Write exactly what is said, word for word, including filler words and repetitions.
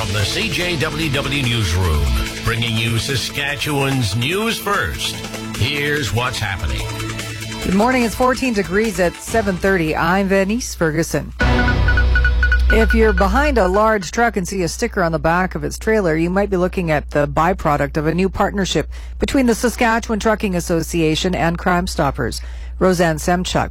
from the C J W W Newsroom, bringing you Saskatchewan's news first. Here's what's happening. Good morning. It's fourteen degrees at seven thirty. I'm Venice Ferguson. If you're behind a large truck and see a sticker on the back of its trailer, you might be looking at the byproduct of a new partnership between the Saskatchewan Trucking Association and Crime Stoppers. Roseanne Semchuk